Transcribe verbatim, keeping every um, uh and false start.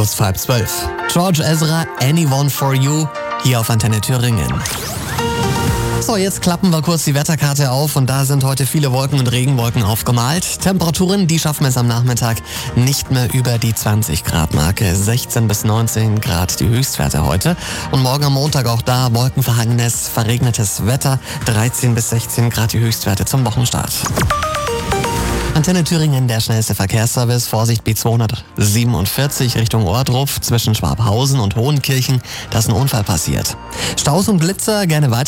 Just halb zwölf. George Ezra, Anyone for You, hier auf Antenne Thüringen. So, jetzt klappen wir kurz die Wetterkarte auf und da sind heute viele Wolken und Regenwolken aufgemalt. Temperaturen, die schaffen es am Nachmittag nicht mehr über die zwanzig Grad Marke. sechzehn bis neunzehn Grad die Höchstwerte heute. Und morgen am Montag auch da wolkenverhangenes, verregnetes Wetter. dreizehn bis sechzehn Grad die Höchstwerte zum Wochenstart. Antenne Thüringen, der schnellste Verkehrsservice. Vorsicht, B zweihundertsiebenundvierzig Richtung Ohrdruf zwischen Schwabhausen und Hohenkirchen. Da ist ein Unfall passiert. Staus und Blitzer, gerne weiter.